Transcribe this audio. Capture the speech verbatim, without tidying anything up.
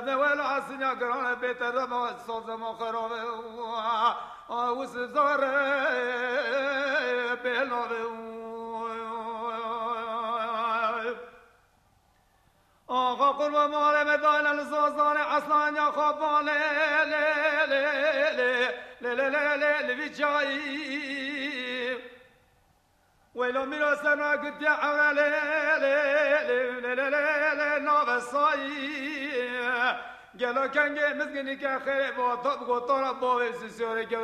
ولا عسنيا قران بيت الرما صوت ما خراب وسزار بيلو آقا قرب مال مدان الزوزان اصلا يا خبان ل ل ل ل ل ل ل بجاي ولو مرسنا قد يا ل ل ل ل ل نابساي قالوا كان مسكينك خير بو طب قطر بو سيسورك